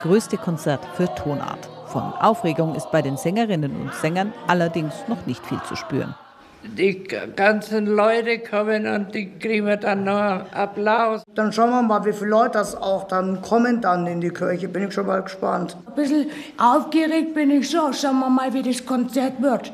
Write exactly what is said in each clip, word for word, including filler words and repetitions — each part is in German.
größte Konzert für Tonart. Von Aufregung ist bei den Sängerinnen und Sängern allerdings noch nicht viel zu spüren. Die ganzen Leute kommen und die kriegen wir dann noch Applaus. Dann schauen wir mal, wie viele Leute das auch dann kommen dann in die Kirche. Bin ich schon mal gespannt. Ein bisschen aufgeregt bin ich schon. Schauen wir mal, wie das Konzert wird.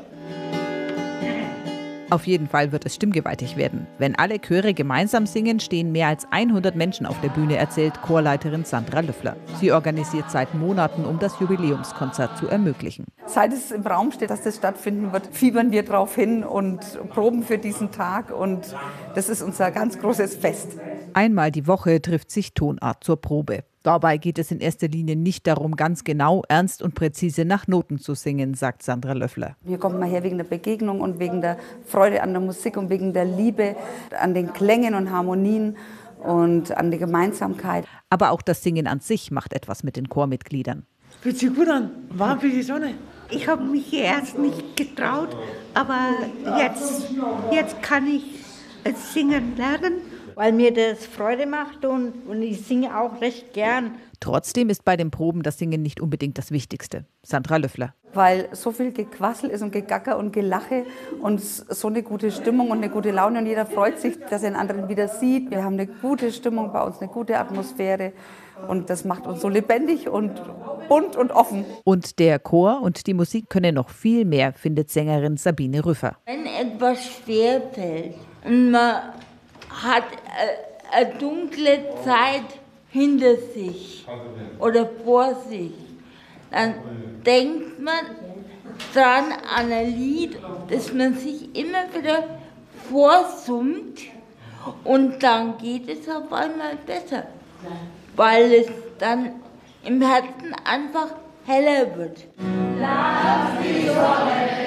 Auf jeden Fall wird es stimmgewaltig werden. Wenn alle Chöre gemeinsam singen, stehen mehr als hundert Menschen auf der Bühne, erzählt Chorleiterin Sandra Löffler. Sie organisiert seit Monaten, um das Jubiläumskonzert zu ermöglichen. Seit es im Raum steht, dass das stattfinden wird, fiebern wir drauf hin und proben für diesen Tag. Und das ist unser ganz großes Fest. Einmal die Woche trifft sich Tonart zur Probe. Dabei geht es in erster Linie nicht darum, ganz genau, ernst und präzise nach Noten zu singen, sagt Sandra Löffler. Hier kommt man her wegen der Begegnung und wegen der Freude an der Musik und wegen der Liebe an den Klängen und Harmonien und an der Gemeinsamkeit. Aber auch das Singen an sich macht etwas mit den Chormitgliedern. Fühlt sich gut an, warm für die Sonne. Ich habe mich erst nicht getraut, aber jetzt, jetzt kann ich singen lernen. Weil mir das Freude macht und, und ich singe auch recht gern. Trotzdem ist bei den Proben das Singen nicht unbedingt das Wichtigste. Sandra Löffler. Weil so viel Gequassel ist und Gegacker und Gelache und so eine gute Stimmung und eine gute Laune und jeder freut sich, dass er den anderen wieder sieht. Wir haben eine gute Stimmung bei uns, eine gute Atmosphäre und das macht uns so lebendig und bunt und offen. Und der Chor und die Musik können noch viel mehr, findet Sängerin Sabine Rüffer. Wenn etwas schwerfällt und man hat eine dunkle Zeit hinter sich oder vor sich, dann denkt man dran an ein Lied, das man sich immer wieder vorsummt und dann geht es auf einmal besser, weil es dann im Herzen einfach heller wird.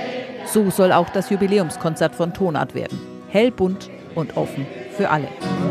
So soll auch das Jubiläumskonzert von Tonart werden. Hell, bunt und offen für alle.